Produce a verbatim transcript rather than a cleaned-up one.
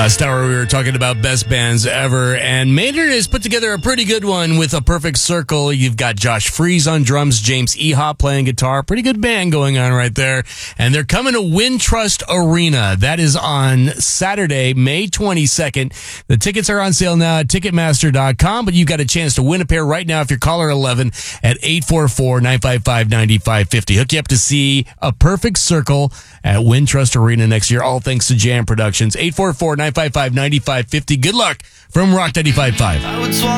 Last hour we were talking about best bands ever, and Maynard has put together a pretty good one with A Perfect Circle. You've got Josh Freese on drums, James Ehop playing guitar. Pretty good band going on right there. And they're coming to Wintrust Arena. That is on Saturday, May twenty-second. The tickets are on sale now at Ticketmaster dot com, but you've got a chance to win a pair right now if you're caller eleven at eight four four, nine five five, nine five five zero. Hook you up to see A Perfect Circle at Wintrust Arena next year, all thanks to Jam Productions. eight four four, nine five five, nine five five zero. Good luck from Rock ninety-five point five.